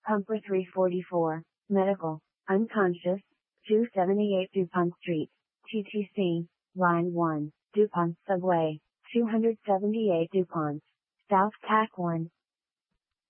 Pumper 344, medical, unconscious, 278 DuPont Street, TTC, line 1, DuPont Subway, 278 DuPont, South Tack 1,